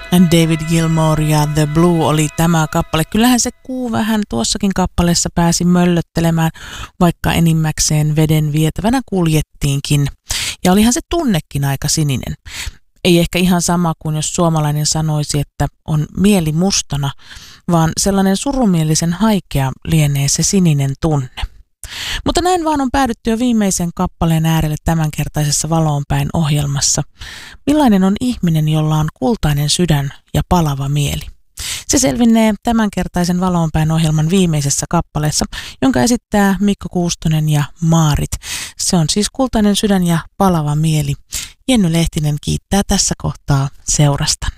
David Gilmour ja The Blue oli tämä kappale. Kyllähän se kuu vähän tuossakin kappaleessa pääsi möllöttelemään, vaikka enimmäkseen veden vietävänä kuljettiinkin. Ja olihan se tunnekin aika sininen. Ei ehkä ihan sama kuin jos suomalainen sanoisi, että on mieli mustana, vaan sellainen surumielisen haikea lienee se sininen tunne. Mutta näin vaan on päädytty jo viimeisen kappaleen äärelle tämänkertaisessa Valoonpäin ohjelmassa. Millainen on ihminen, jolla on kultainen sydän ja palava mieli? Se selvinnee tämänkertaisen Valoonpäin ohjelman viimeisessä kappaleessa, jonka esittää Mikko Kuustonen ja Maarit. Se on siis Kultainen sydän ja palava mieli. Jenny Lehtinen kiittää tässä kohtaa seurasta.